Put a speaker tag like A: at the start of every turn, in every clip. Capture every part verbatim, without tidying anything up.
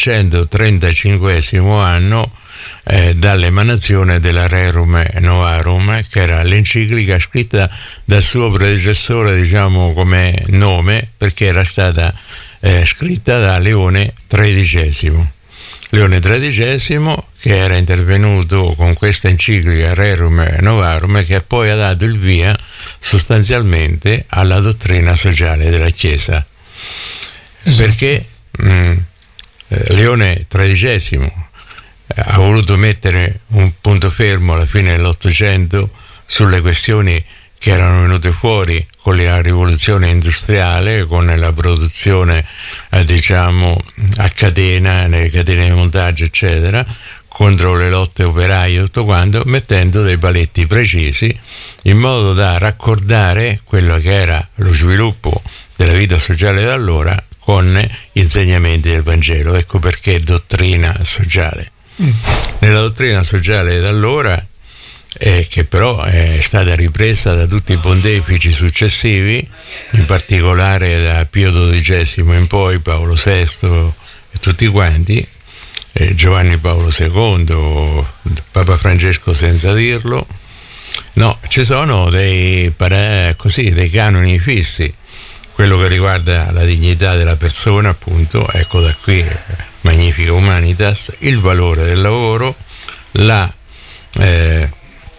A: centotrentacinquesimo anno eh, dall'emanazione della Rerum Novarum, che era l'enciclica scritta dal suo predecessore, diciamo come nome, perché era stata eh, scritta da Leone tredicesimo. Leone tredicesimo, che era intervenuto con questa enciclica Rerum Novarum, che poi ha dato il via sostanzialmente alla dottrina sociale della Chiesa. Esatto. Perché mh, Leone tredicesimo ha voluto mettere un punto fermo alla fine dell'Ottocento sulle questioni che erano venute fuori con la rivoluzione industriale, con la produzione eh, diciamo a catena, nelle catene di montaggio eccetera, contro le lotte operaie e tutto quanto, mettendo dei paletti precisi in modo da raccordare quello che era lo sviluppo della vita sociale da allora con gli insegnamenti del Vangelo. Ecco perché dottrina sociale. Mm. Nella dottrina sociale da allora, eh, che però è stata ripresa da tutti i pontefici successivi, in particolare da Pio dodicesimo in poi, Paolo sesto e tutti quanti, eh, Giovanni Paolo secondo, Papa Francesco senza dirlo, no, ci sono dei, così, dei canoni fissi. Quello che riguarda la dignità della persona, appunto, ecco da qui Magnifica Humanitas, il valore del lavoro, la eh,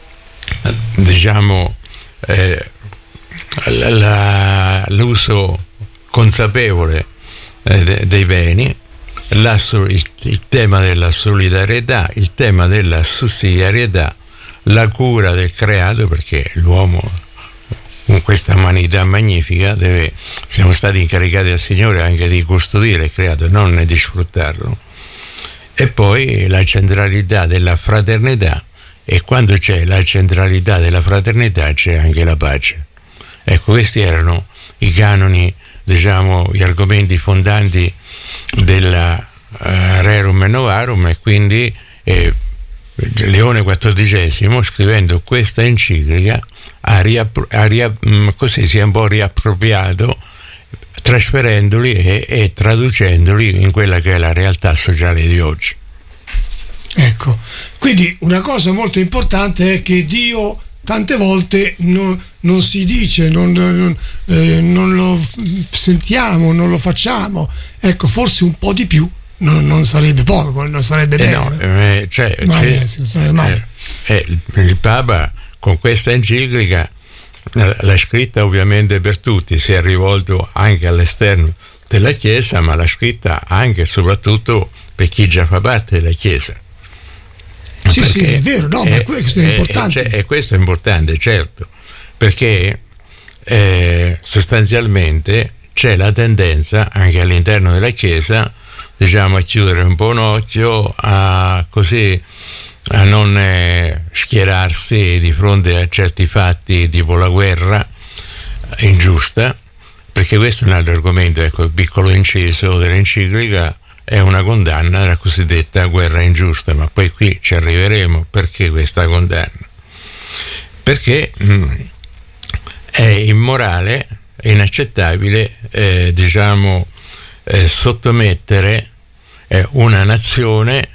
A: diciamo eh, la, la, l'uso consapevole eh, de, dei beni, la, il, il tema della solidarietà, il tema della sussidiarietà, la cura del creato, perché l'uomo con questa umanità magnifica deve, siamo stati incaricati dal Signore anche di custodire il creato, non di sfruttarlo. E poi la centralità della fraternità, e quando c'è la centralità della fraternità c'è anche la pace. Ecco, questi erano i canoni, diciamo, gli argomenti fondanti della uh, Rerum Novarum, e quindi eh, Leone quattordicesimo, scrivendo questa enciclica, ha riappro- ha ria- mh, così si è un po' riappropriato, trasferendoli e, e traducendoli in quella che è la realtà sociale di oggi.
B: Ecco, quindi una cosa molto importante è che Dio tante volte non, non si dice, non, non, eh, non lo sentiamo, non lo facciamo. Ecco, forse un po' di più non, non sarebbe poco, non sarebbe
A: eh
B: bene.
A: No, eh, cioè,
B: Mai,
A: cioè,
B: sarebbe male.
A: Eh, eh, il, il Papa con questa enciclica l'ha scritta ovviamente per tutti, si è rivolto anche all'esterno della Chiesa, ma l'ha scritta anche e soprattutto per chi già fa parte della Chiesa.
B: Sì, sì, è vero, no,
A: è,
B: ma questo è, è importante.
A: E questo è importante, certo, perché eh, sostanzialmente c'è la tendenza anche all'interno della Chiesa, diciamo, a chiudere un po' un occhio, a così a non eh, schierarsi di fronte a certi fatti tipo la guerra ingiusta, perché questo è un altro argomento. Ecco, il piccolo inciso dell'enciclica è una condanna della cosiddetta guerra ingiusta, ma poi qui ci arriveremo. Perché questa condanna? Perché mh, è immorale, è inaccettabile eh, diciamo eh, sottomettere eh, una nazione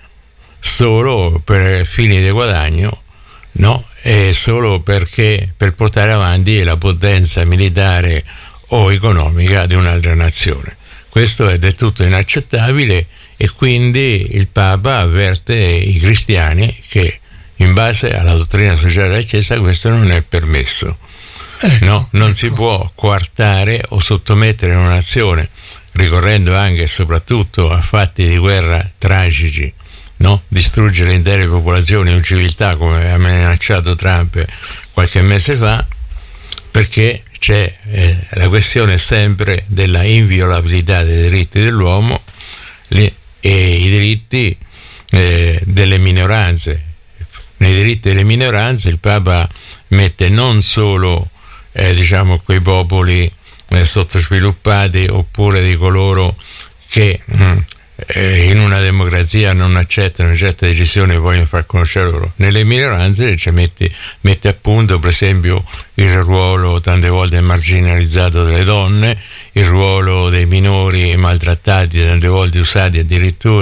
A: solo per fini di guadagno, no? E solo perché per portare avanti la potenza militare o economica di un'altra nazione. Questo è del tutto inaccettabile, e quindi il Papa avverte i cristiani che in base alla dottrina sociale della Chiesa questo non è permesso.
B: Ecco,
A: no? Non
B: ecco.
A: si può coartare o sottomettere una nazione, ricorrendo anche e soprattutto a fatti di guerra tragici, no? Distruggere intere popolazioni o civiltà, come ha minacciato Trump qualche mese fa, perché c'è eh, la questione sempre della inviolabilità dei diritti dell'uomo li, e i diritti eh, delle minoranze. Nei diritti delle minoranze il Papa mette non solo eh, diciamo quei popoli eh, sottosviluppati, oppure di coloro che mh, eh, in una democrazia non accettano certe decisioni e vogliono far conoscere loro. Nelle minoranze ci mette, mette a punto per esempio il ruolo tante volte marginalizzato delle donne, il ruolo dei minori maltrattati, tante volte usati addirittura